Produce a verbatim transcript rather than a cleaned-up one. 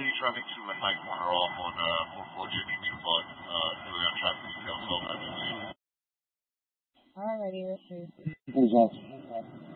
city traffic to a hike corner off on uh, four four J P Meatball, uh, really on traffic details, so I believe. Alrighty, let's see. Who's that?